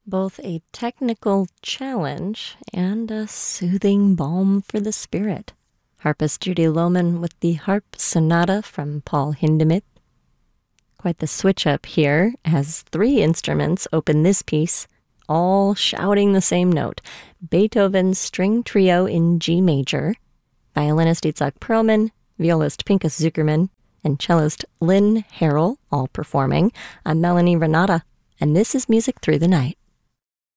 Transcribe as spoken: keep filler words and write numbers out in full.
Both a technical challenge and a soothing balm for the spirit. Harpist Judy Lohman with the Harp Sonata from Paul Hindemith. Quite the switch up here, as three instruments open this piece, all shouting the same note. Beethoven's String Trio in G major, violinist Itzhak Perlman, violist Pinchas Zukerman, and cellist Lynn Harrell, all performing. I'm Melanie Renata, and this is Music Through the Night.